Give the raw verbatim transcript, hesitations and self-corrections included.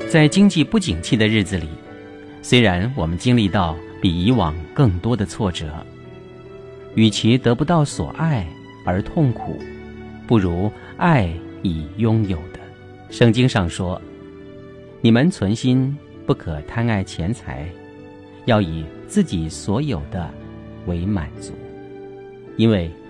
在经济不景气的日子里，虽然我们经历到比以往更多的挫折，与其得不到所爱而痛苦，不如爱已拥有的。圣经上说，你们存心不可贪爱钱财，要以自己所有的为满足，因为